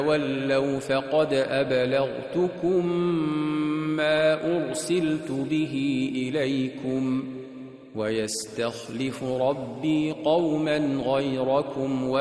تولوا فقد أبلغتكم ما أرسلت به إليكم ويستخلف ربي قوما غيركم